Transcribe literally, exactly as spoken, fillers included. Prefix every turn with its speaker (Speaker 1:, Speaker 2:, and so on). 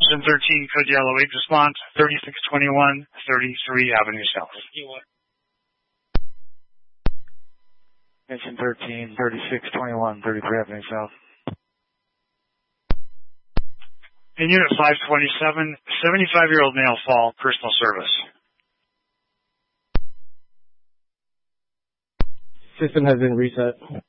Speaker 1: System thirteen, code yellow eight, response, thirty-six twenty-one, thirty-three Avenue South.
Speaker 2: Mission thirteen, thirty-six twenty-one, thirty-three Avenue South.
Speaker 1: In Unit five twenty-seven, seventy-five-year-old male fall, personal service.
Speaker 3: System has been reset.